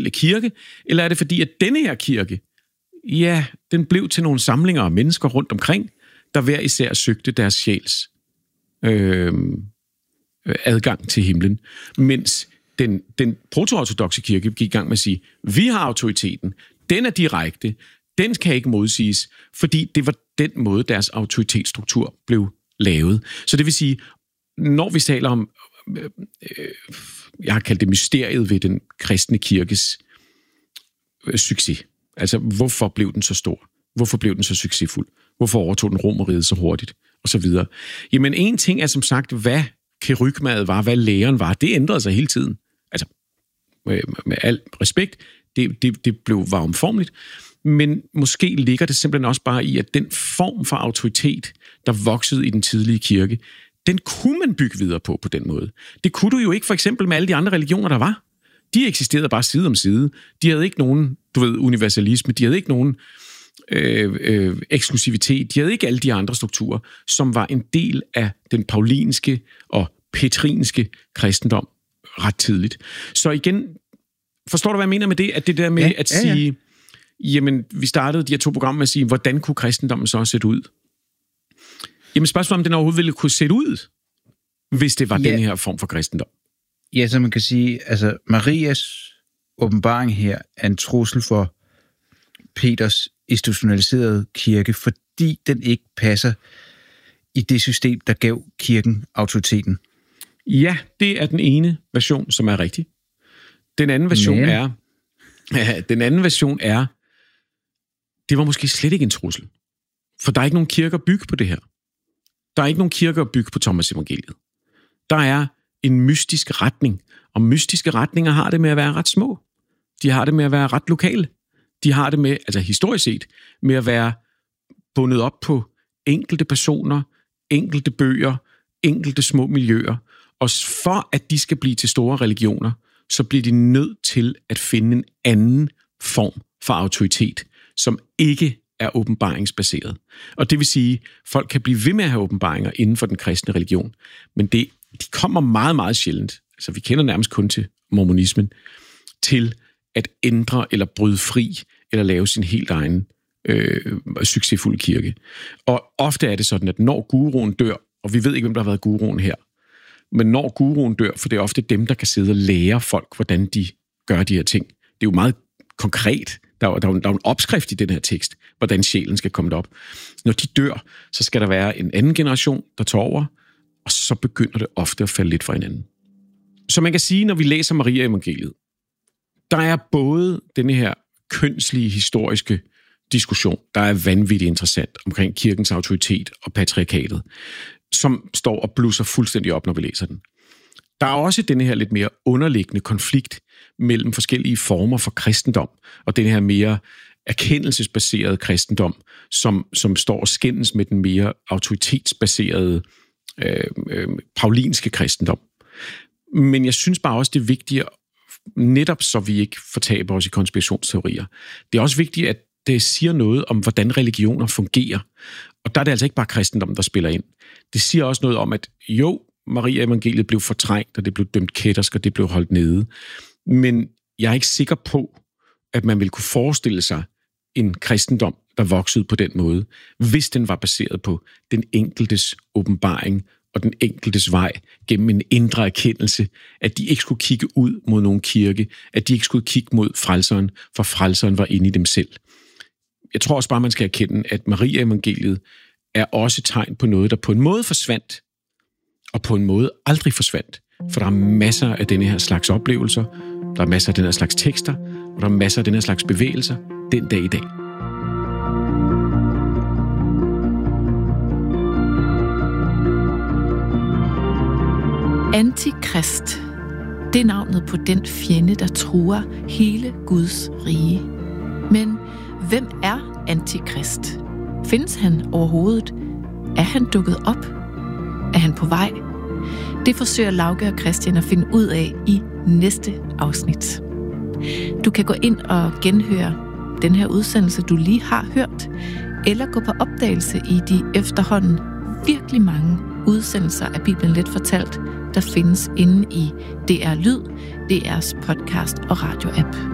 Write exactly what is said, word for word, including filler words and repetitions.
pågældende kirke, eller er det fordi, at denne her kirke, ja, den blev til nogle samlinger af mennesker rundt omkring, der hver især søgte deres sjæls øh, adgang til himlen, mens den, den proto-ortodokse kirke gik i gang med at sige, vi har autoriteten, den er direkte, den kan ikke modsiges, fordi det var den måde, deres autoritetsstruktur blev lavet. Så det vil sige, når vi taler om, øh, øh, jeg har kaldt det mysteriet ved den kristne kirkes øh, succes, altså hvorfor blev den så stor? Hvorfor blev den så succesfuld? Hvorfor overtog den Romerriget så hurtigt? Og så videre. Jamen en ting er som sagt, hvad kerygmaet var, hvad læren var, det ændrede sig hele tiden. Altså, med, med al respekt, det, det, det blev, var omformeligt, men måske ligger det simpelthen også bare i, at den form for autoritet, der voksede i den tidlige kirke, den kunne man bygge videre på på den måde. Det kunne du jo ikke for eksempel med alle de andre religioner, der var. De eksisterede bare side om side. De havde ikke nogen, du ved, universalisme, de havde ikke nogen øh, øh, eksklusivitet, de havde ikke alle de andre strukturer, som var en del af den paulinske og petrinske kristendom ret tidligt. Så igen, forstår du, hvad jeg mener med det? At det der med ja, at ja, ja. sige, jamen, vi startede de her to programmer med at sige, hvordan kunne kristendommen så se ud? Jamen, spørgsmålet om den overhovedet ville kunne se ud, hvis det var ja. den her form for kristendom. Ja, så man kan sige, altså, Marias åbenbaring her er en trussel for Peters institutionaliserede kirke, fordi den ikke passer i det system, der gav kirken autoriteten. Ja, det er den ene version, som er rigtig. Den anden version Men. er, ja, den anden version er, det var måske slet ikke en trussel. For der er ikke nogen kirker at bygge på det her. Der er ikke nogen kirker at bygge på Thomas evangeliet. Der er en mystisk retning, og mystiske retninger har det med at være ret små. De har det med at være ret lokale. De har det med, altså historisk set, med at være bundet op på enkelte personer, enkelte bøger, enkelte små miljøer. Og for at de skal blive til store religioner, så bliver de nødt til at finde en anden form for autoritet, som ikke er åbenbaringsbaseret. Og det vil sige, at folk kan blive ved med at have åbenbaringer inden for den kristne religion, men det, de kommer meget, meget sjældent, altså vi kender nærmest kun til mormonismen, til at ændre eller bryde fri, eller lave sin helt egen øh, succesfulde kirke. Og ofte er det sådan, at når guruen dør, og vi ved ikke, hvem der har været guruen her, men når guruen dør, for det er ofte dem, der kan sidde og lære folk, hvordan de gør de her ting. Det er jo meget konkret. Der er, der, er jo, der er jo en opskrift i den her tekst, hvordan sjælen skal komme op. Når de dør, så skal der være en anden generation, der tager over, og så begynder det ofte at falde lidt fra hinanden. Så man kan sige, når vi læser Maria evangeliet, der er både denne her kønslige, historiske diskussion, der er vanvittigt interessant omkring kirkens autoritet og patriarkatet, som står og blusser fuldstændig op, når vi læser den. Der er også denne her lidt mere underliggende konflikt mellem forskellige former for kristendom, og den her mere erkendelsesbaserede kristendom, som, som står og skændes med den mere autoritetsbaserede øh, øh, paulinske kristendom. Men jeg synes bare også, det er vigtigt, netop så vi ikke fortaber os i konspirationsteorier. Det er også vigtigt, at det siger noget om, hvordan religioner fungerer. Og der er det altså ikke bare kristendom, der spiller ind. Det siger også noget om, at jo, Maria evangeliet blev fortrængt, og det blev dømt kættersk, og det blev holdt nede. Men jeg er ikke sikker på, at man ville kunne forestille sig en kristendom, der voksede på den måde, hvis den var baseret på den enkeltes åbenbaring og den enkeltes vej gennem en indre erkendelse, at de ikke skulle kigge ud mod nogen kirke, at de ikke skulle kigge mod frelseren, for frelseren var inde i dem selv. Jeg tror også bare, man skal erkende, at Maria evangeliet er også tegn på noget, der på en måde forsvandt, og på en måde aldrig forsvandt. For der er masser af denne her slags oplevelser, der er masser af den her slags tekster, og der er masser af den her slags bevægelser den dag i dag. Antikrist. Det er navnet på den fjende, der truer hele Guds rige. Men hvem er Antikrist? Findes han overhovedet? Er han dukket op? Er han på vej? Det forsøger Lauke og Christian at finde ud af i næste afsnit. Du kan gå ind og genhøre den her udsendelse, du lige har hørt, eller gå på opdagelse i de efterhånden virkelig mange udsendelser af Bibelen Let Fortalt, der findes inde i D R Lyd, D R's podcast og radio-app.